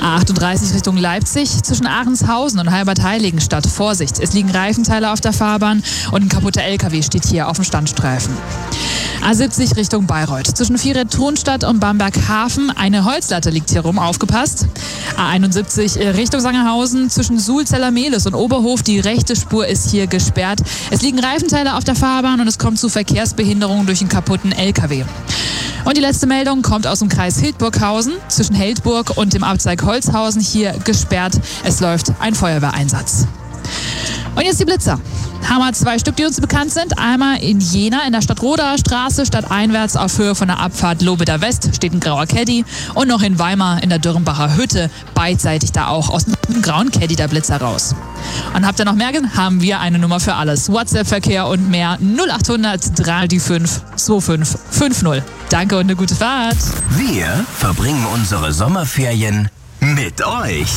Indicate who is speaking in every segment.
Speaker 1: A38 Richtung Leipzig zwischen Ahrendshausen und Halbertheiligenstadt. Vorsicht, es liegen Reifenteile auf der Fahrbahn und ein kaputter LKW steht hier auf dem Standstreifen. A70 Richtung Bayreuth. Zwischen Vieret-Thronstadt und Bamberg-Hafen. Eine Holzlatte liegt hier rum, aufgepasst. A71 Richtung Sangerhausen. Zwischen Sulzeller-Mehlis und Oberhof. Die rechte Spur ist hier gesperrt. Es liegen Reifenteile auf der Fahrbahn und es kommt zu Verkehrsbehinderungen durch einen kaputten LKW. Und die letzte Meldung kommt aus dem Kreis Hildburghausen. Zwischen Heldburg und dem Abzweig Holzhausen hier gesperrt. Es läuft ein Feuerwehreinsatz. Und jetzt die Blitzer. Haben wir 2 Stück, die uns bekannt sind. Einmal in Jena in der Stadtroder Straße, stadteinwärts auf Höhe von der Abfahrt Lobeder West steht ein grauer Caddy. Und noch in Weimar in der Dürrenbacher Hütte, beidseitig da auch aus dem grauen Caddy der Blitzer raus. Und habt ihr noch mehr? Haben wir eine Nummer für alles. WhatsApp-Verkehr und mehr 0800 355 2550. Danke und eine gute Fahrt.
Speaker 2: Wir verbringen unsere Sommerferien mit euch.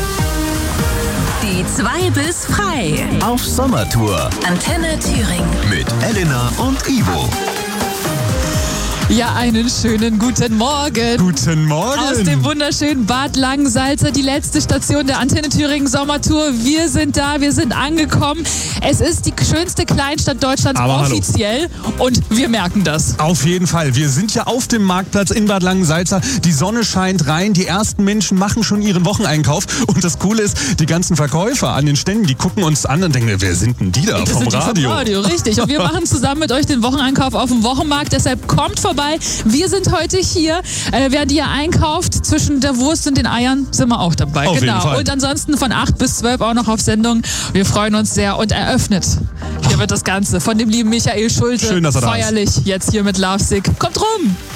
Speaker 3: Die 2 bis frei.
Speaker 2: Auf Sommertour.
Speaker 3: Antenne Thüringen.
Speaker 2: Mit Elena und Ivo.
Speaker 1: Ja, einen schönen guten Morgen.
Speaker 4: Guten Morgen.
Speaker 1: Aus dem wunderschönen Bad Langensalza, die letzte Station der Antenne Thüringen Sommertour. Wir sind da, wir sind angekommen. Es ist die schönste Kleinstadt Deutschlands,
Speaker 4: aber
Speaker 1: offiziell. Und wir merken das.
Speaker 4: Auf jeden Fall. Wir sind ja auf dem Marktplatz in Bad Langensalza. Die Sonne scheint rein. Die ersten Menschen machen schon ihren Wocheneinkauf. Und das Coole ist, die ganzen Verkäufer an den Ständen, die gucken uns an und denken, wer sind denn die da vom Radio?
Speaker 1: Vom Radio, richtig. Und wir machen zusammen mit euch den Wocheneinkauf auf dem Wochenmarkt. Deshalb kommt vorbei. Wir sind heute hier. Wer dir einkauft zwischen der Wurst und den Eiern, sind wir auch dabei.
Speaker 4: Auf jeden Fall.
Speaker 1: Und ansonsten von 8 bis 12 auch noch auf Sendung. Wir freuen uns sehr und eröffnet. Hier wird das Ganze von dem lieben Michael Schulte.
Speaker 4: Schön, dass er da ist.
Speaker 1: Feierlich jetzt hier mit Lovesick. Kommt rum!